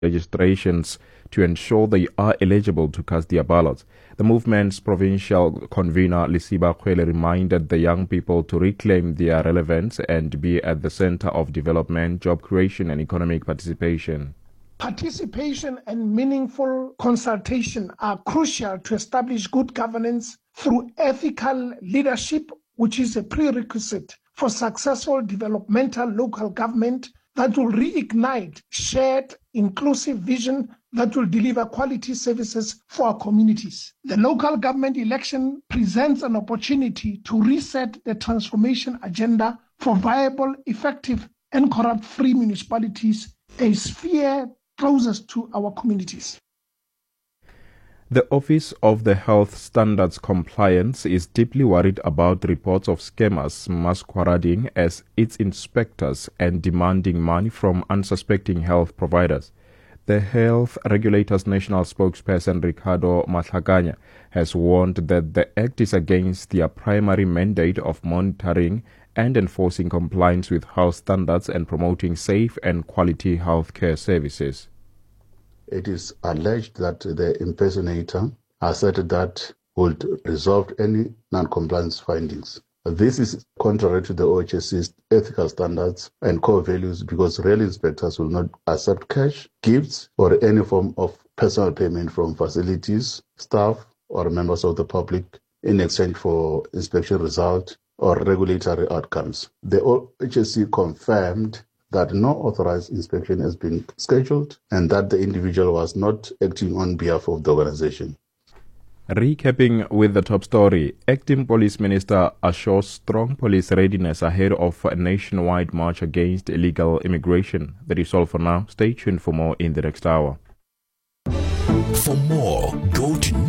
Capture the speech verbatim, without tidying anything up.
registrations to ensure they are eligible to cast their ballots. The movement's provincial convener, Lisiba Kwele, reminded the young people to reclaim their relevance and be at the center of development, job creation, and economic participation. Participation and meaningful consultation are crucial to establish good governance through ethical leadership, which is a prerequisite for successful developmental local government that will reignite shared, inclusive vision that will deliver quality services for our communities. The local government election presents an opportunity to reset the transformation agenda for viable, effective, and corrupt-free municipalities, a sphere closest to our communities. The Office of the Health Standards Compliance is deeply worried about reports of scammers masquerading as its inspectors and demanding money from unsuspecting health providers. The health regulator's national spokesperson, Ricardo Matlakanya, has warned that the act is against their primary mandate of monitoring and enforcing compliance with health standards and promoting safe and quality healthcare services. It is alleged that the impersonator asserted that would resolve any non-compliance findings. This is contrary to the O H S C's ethical standards and core values because real inspectors will not accept cash, gifts, or any form of personal payment from facilities, staff, or members of the public in exchange for inspection result or regulatory outcomes. The O H S C confirmed that no authorized inspection has been scheduled and that the individual was not acting on behalf of the organization. Recapping with the top story, Acting Police Minister assures strong police readiness ahead of a nationwide march against illegal immigration. That is all for now. Stay tuned for more in the next hour. For more, go to